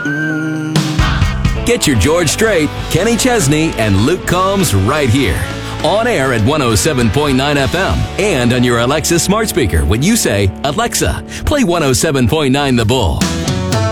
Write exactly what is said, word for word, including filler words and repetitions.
Get your George Strait, Kenny Chesney, and Luke Combs right here. On air at one oh seven point nine F M and on your Alexa smart speaker when you say, Alexa, play one oh seven point nine The Bull.